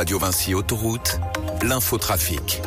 Radio Vinci Autoroute, l'infotrafic.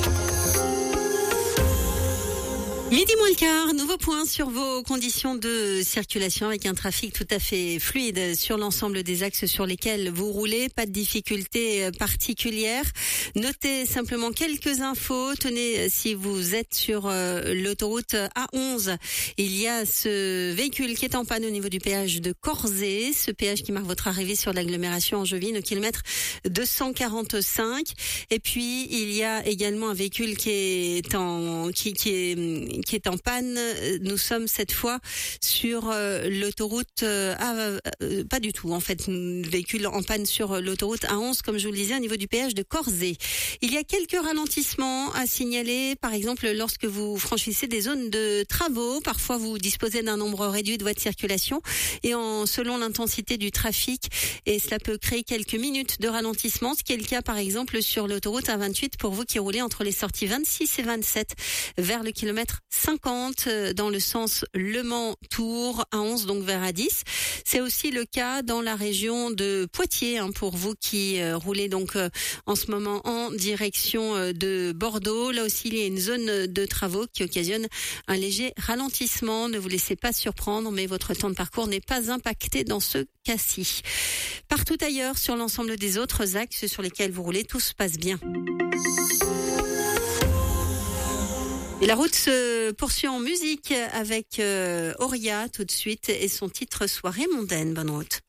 Midi moins le quart, nouveau point sur vos conditions de circulation avec un trafic tout à fait fluide sur l'ensemble des axes sur lesquels vous roulez. Pas de difficultés particulières. Notez simplement quelques infos. Tenez, si vous êtes sur l'autoroute A11, il y a ce véhicule qui est en panne au niveau du péage de Corzé. Ce péage qui marque votre arrivée sur l'agglomération angevine au kilomètre 245. Et puis, il y a également un véhicule qui est en panne. Nous sommes cette fois sur l'autoroute pas du tout en fait, un véhicule en panne sur l'autoroute A11 comme je vous le disais au niveau du péage de Corzé. Il y a quelques ralentissements à signaler, par exemple lorsque vous franchissez des zones de travaux. Parfois vous disposez d'un nombre réduit de voies de circulation et selon l'intensité du trafic, et cela peut créer quelques minutes de ralentissement, ce qui est le cas par exemple sur l'autoroute A28 pour vous qui roulez entre les sorties 26 et 27 vers le kilomètre 50 dans le sens Le Mans-Tours, A11 donc vers A10. C'est aussi le cas dans la région de Poitiers pour vous qui roulez donc en ce moment en direction de Bordeaux. Là aussi, il y a une zone de travaux qui occasionne un léger ralentissement. Ne vous laissez pas surprendre, mais votre temps de parcours n'est pas impacté dans ce cas-ci. Partout ailleurs, sur l'ensemble des autres axes sur lesquels vous roulez, tout se passe bien. Et la route se poursuit en musique avec Auria tout de suite et son titre Soirée mondaine. Bonne route.